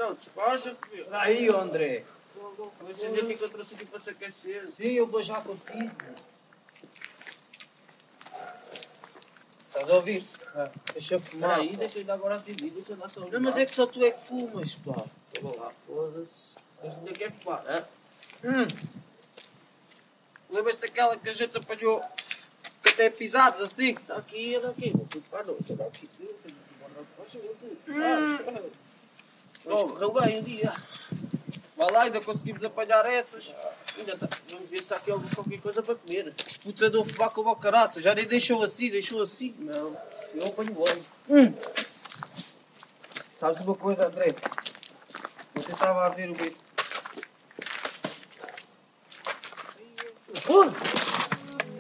Então, despacha, filho. Aí, André. Vou acender aqui que eu trouxe aqui para se aquecer. Sim, eu vou já contigo. Estás a ouvir? Deixa eu fumar. Aí, deixa eu dar agora acendido, deixa eu dar só. Não, mas é que só tu é que fumas, pá. Vamos lá, foda-se. Deixa eu quer fumar, né? Lembras-te daquela que a gente apanhou que até pisados assim? Está aqui, anda aqui. Vou tudo para a noite. Anda aqui, filho. Tenho que guardar para tudo. Mas correu bem um dia. Vai lá, ainda conseguimos apanhar essas. Ainda está. Vamos ver se há aqui qualquer coisa para comer. Os putos andam a fumar como ao caraça. Já nem deixou assim. Não, eu apanho logo. Sabes uma coisa, André? Você estava a ver o vídeo.